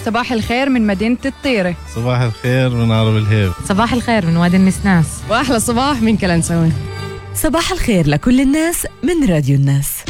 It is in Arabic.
صباح الخير من مدينة الطيرة. صباح الخير من عرب الهيب. صباح الخير من وادي النسناس. وأحلى صباح من كلنسوي. صباح الخير لكل الناس من راديو الناس.